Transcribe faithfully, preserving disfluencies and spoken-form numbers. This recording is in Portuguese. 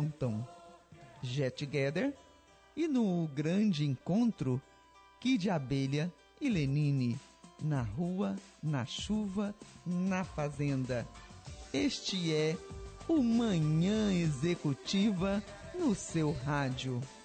Longton, Get Together, e no grande encontro, Kid Abelha e Lenine, na rua, na chuva, na fazenda. Este é o Manhã Executiva no seu rádio.